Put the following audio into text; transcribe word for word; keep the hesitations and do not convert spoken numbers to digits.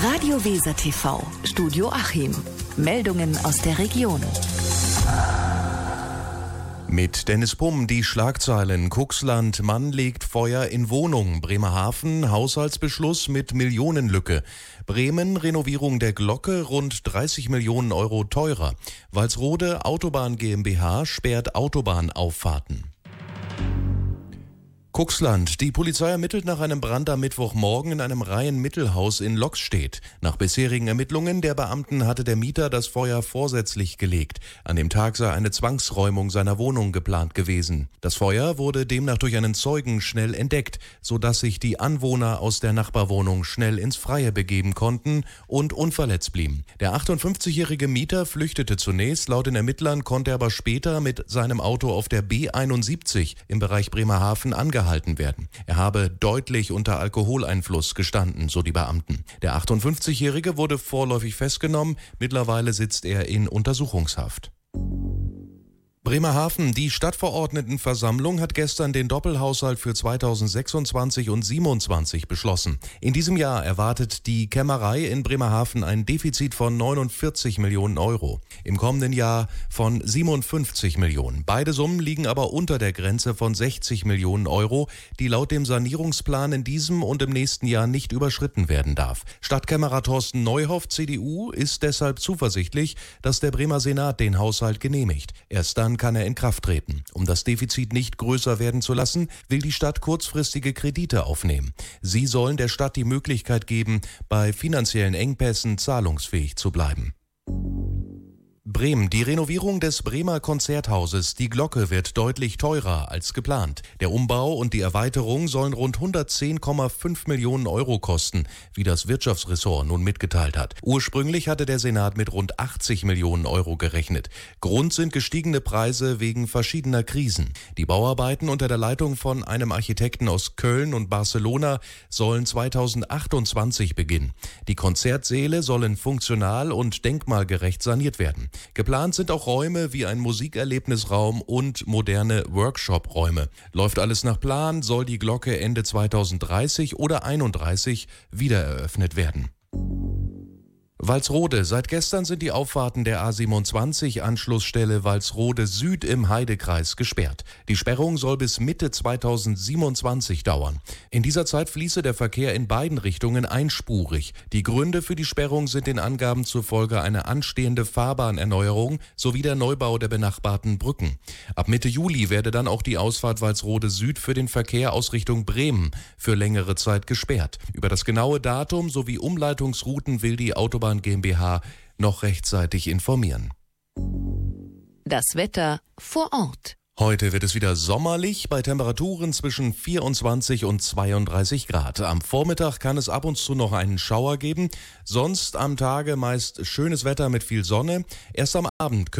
Radio Weser T V, Studio Achim. Meldungen aus der Region. Mit Dennis Pumm die Schlagzeilen. Cuxland, Mann legt Feuer in Wohnung. Bremerhaven, Haushaltsbeschluss mit Millionenlücke. Bremen, Renovierung der Glocke, rund dreißig Millionen Euro teurer. Walsrode, Autobahn GmbH sperrt Autobahnauffahrten. Cuxland. Die Polizei ermittelt nach einem Brand am Mittwochmorgen in einem Reihenmittelhaus in Loxstedt. Nach bisherigen Ermittlungen der Beamten hatte der Mieter das Feuer vorsätzlich gelegt. An dem Tag sei eine Zwangsräumung seiner Wohnung geplant gewesen. Das Feuer wurde demnach durch einen Zeugen schnell entdeckt, sodass sich die Anwohner aus der Nachbarwohnung schnell ins Freie begeben konnten und unverletzt blieben. Der achtundfünfzigjährige Mieter flüchtete zunächst, laut den Ermittlern konnte er aber später mit seinem Auto auf der B einundsiebzig im Bereich Bremerhaven angehalten werden. Er habe deutlich unter Alkoholeinfluss gestanden, so die Beamten. Der achtundfünfzigjährige wurde vorläufig festgenommen, mittlerweile sitzt er in Untersuchungshaft. Bremerhaven. Die Stadtverordnetenversammlung hat gestern den Doppelhaushalt für zweitausendsechsundzwanzig und siebenundzwanzig beschlossen. In diesem Jahr erwartet die Kämmerei in Bremerhaven ein Defizit von neunundvierzig Millionen Euro. Im kommenden Jahr von siebenundfünfzig Millionen. Beide Summen liegen aber unter der Grenze von sechzig Millionen Euro, die laut dem Sanierungsplan in diesem und im nächsten Jahr nicht überschritten werden darf. Stadtkämmerer Thorsten Neuhoff, C D U, ist deshalb zuversichtlich, dass der Bremer Senat den Haushalt genehmigt. Erst dann kann er in Kraft treten. Um das Defizit nicht größer werden zu lassen, will die Stadt kurzfristige Kredite aufnehmen. Sie sollen der Stadt die Möglichkeit geben, bei finanziellen Engpässen zahlungsfähig zu bleiben. Bremen. Die Renovierung des Bremer Konzerthauses, die Glocke, wird deutlich teurer als geplant. Der Umbau und die Erweiterung sollen rund hundertzehn Komma fünf Millionen Euro kosten, wie das Wirtschaftsressort nun mitgeteilt hat. Ursprünglich hatte der Senat mit rund achtzig Millionen Euro gerechnet. Grund sind gestiegene Preise wegen verschiedener Krisen. Die Bauarbeiten unter der Leitung von einem Architekten aus Köln und Barcelona sollen zweitausendachtundzwanzig beginnen. Die Konzertsäle sollen funktional und denkmalgerecht saniert werden. Geplant sind auch Räume wie ein Musikerlebnisraum und moderne Workshop-Räume. Läuft alles nach Plan, soll die Glocke Ende zweitausenddreißig oder einunddreißig wiedereröffnet werden. Walsrode. Seit gestern sind die Auffahrten der A siebenundzwanzig Anschlussstelle Walsrode Süd im Heidekreis gesperrt. Die Sperrung soll bis Mitte zweitausendsiebenundzwanzig dauern. In dieser Zeit fließe der Verkehr in beiden Richtungen einspurig. Die Gründe für die Sperrung sind den Angaben zufolge eine anstehende Fahrbahnerneuerung sowie der Neubau der benachbarten Brücken. Ab Mitte Juli werde dann auch die Ausfahrt Walsrode Süd für den Verkehr aus Richtung Bremen für längere Zeit gesperrt. Über das genaue Datum sowie Umleitungsrouten will die Autobahn GmbH noch rechtzeitig informieren. Das Wetter vor Ort. Heute wird es wieder sommerlich bei Temperaturen zwischen vierundzwanzig und zweiunddreißig Grad. Am Vormittag kann es ab und zu noch einen Schauer geben. Sonst am Tage meist schönes Wetter mit viel Sonne. Erst am Abend können